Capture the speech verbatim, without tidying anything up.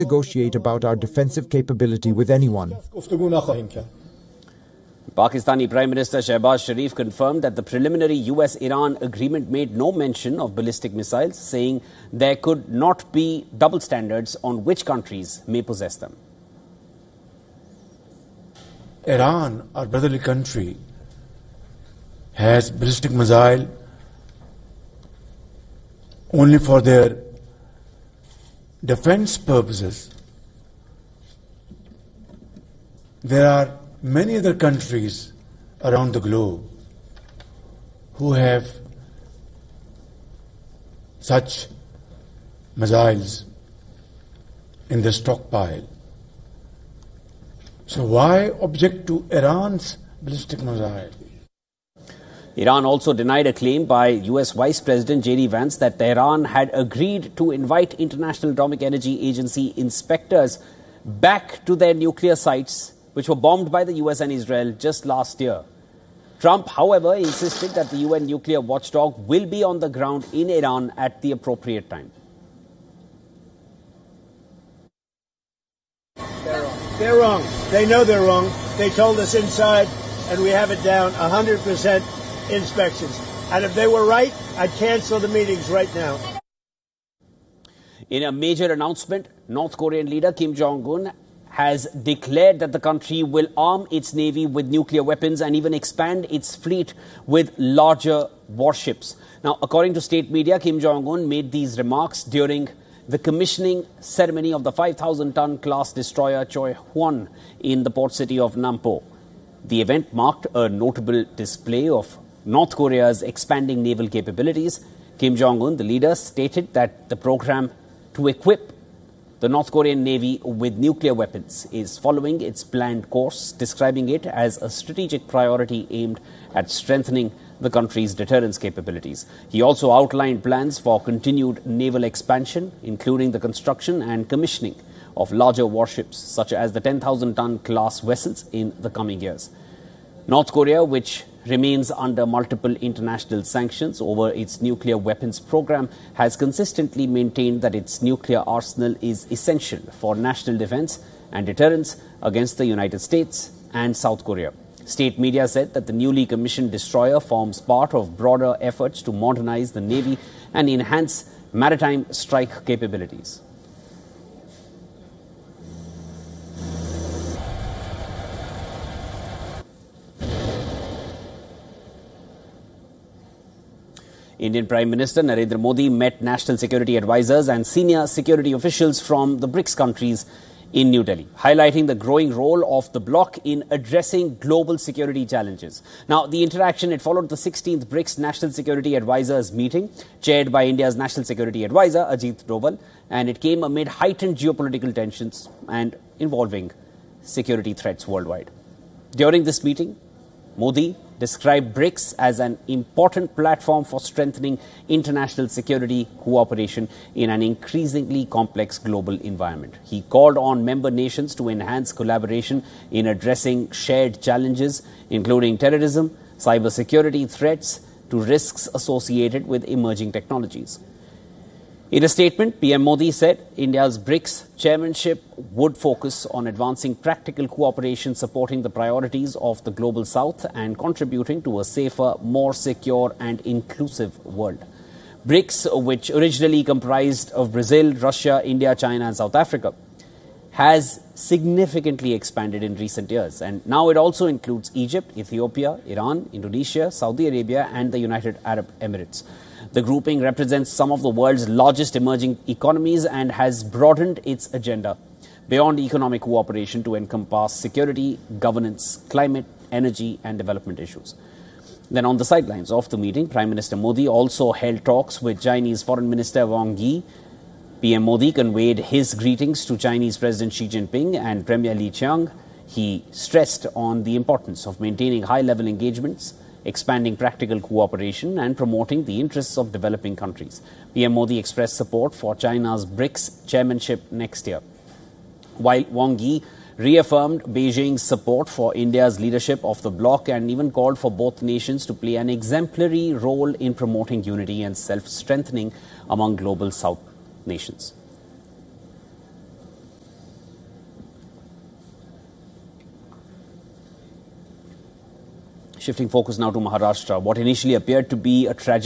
negotiate about our defensive capability with anyone. Pakistani Prime Minister Shehbaz Sharif confirmed that the preliminary U S Iran agreement made no mention of ballistic missiles, saying there could not be double standards on which countries may possess them. Iran, our brotherly country, has ballistic missile only for their defense purposes. There are many other countries around the globe who have such missiles in their stockpile. So why object to Iran's ballistic missile? Iran also denied a claim by U S Vice President J D Vance that Tehran had agreed to invite International Atomic Energy Agency inspectors back to their nuclear sites, which were bombed by the U S and Israel just last year. Trump, however, insisted that the U N nuclear watchdog will be on the ground in Iran at the appropriate time. They're wrong. They're wrong. They know they're wrong. They told us inside, and we have it down, one hundred percent inspections. And if they were right, I'd cancel the meetings right now. In a major announcement, North Korean leader Kim Jong-un has declared that the country will arm its navy with nuclear weapons and even expand its fleet with larger warships. Now, according to state media, Kim Jong-un made these remarks during the commissioning ceremony of the five thousand ton class destroyer Choi Hwon in the port city of Nampo. The event marked a notable display of North Korea's expanding naval capabilities. Kim Jong-un, the leader, stated that the program to equip the North Korean Navy with nuclear weapons is following its planned course, describing it as a strategic priority aimed at strengthening the country's deterrence capabilities. He also outlined plans for continued naval expansion, including the construction and commissioning of larger warships, such as the ten thousand ton class vessels in the coming years. North Korea, which remains under multiple international sanctions over its nuclear weapons program, has consistently maintained that its nuclear arsenal is essential for national defense and deterrence against the United States and South Korea. State media said that the newly commissioned destroyer forms part of broader efforts to modernize the Navy and enhance maritime strike capabilities. Indian Prime Minister Narendra Modi met national security advisors and senior security officials from the BRICS countries in New Delhi, highlighting the growing role of the bloc in addressing global security challenges. Now, the interaction, it followed the sixteenth BRICS National Security Advisors meeting, chaired by India's National Security Advisor, Ajit Doval, and it came amid heightened geopolitical tensions and involving security threats worldwide. During this meeting, Modi described BRICS as an important platform for strengthening international security cooperation in an increasingly complex global environment. He called on member nations to enhance collaboration in addressing shared challenges, including terrorism, cybersecurity threats, to risks associated with emerging technologies. In a statement, P M Modi said India's BRICS chairmanship would focus on advancing practical cooperation, supporting the priorities of the global south and contributing to a safer, more secure and inclusive world. BRICS, which originally comprised of Brazil, Russia, India, China and South Africa, has significantly expanded in recent years, and now it also includes Egypt, Ethiopia, Iran, Indonesia, Saudi Arabia and the United Arab Emirates. The grouping represents some of the world's largest emerging economies and has broadened its agenda beyond economic cooperation to encompass security, governance, climate, energy and development issues. Then on the sidelines of the meeting, Prime Minister Modi also held talks with Chinese Foreign Minister Wang Yi. P M Modi conveyed his greetings to Chinese President Xi Jinping and Premier Li Qiang. He stressed on the importance of maintaining high-level engagements, expanding practical cooperation and promoting the interests of developing countries. P M Modi expressed support for China's BRICS chairmanship next year, while Wang Yi reaffirmed Beijing's support for India's leadership of the bloc and even called for both nations to play an exemplary role in promoting unity and self-strengthening among global South nations. Shifting focus now to Maharashtra. What initially appeared to be a tragedy